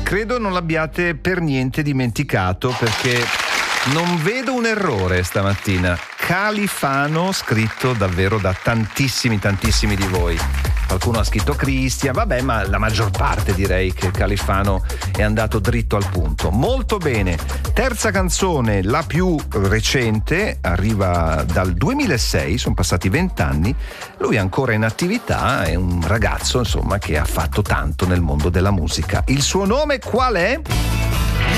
credo non l'abbiate per niente dimenticato, perché non vedo un errore stamattina. Califano, scritto davvero da tantissimi di voi. Qualcuno ha scritto Cristian, vabbè, ma la maggior parte direi che Califano è andato dritto al punto. Molto bene. Terza canzone, la più recente, arriva dal 2006, sono passati 20 anni. Lui è ancora in attività, è un ragazzo, insomma, che ha fatto tanto nel mondo della musica. Il suo nome qual è?